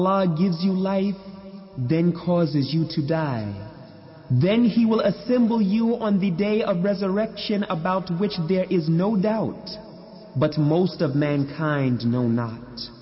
Allah gives you life, then causes you to die. Then He will assemble you on the day of resurrection, about which there is no doubt, but most of mankind know not.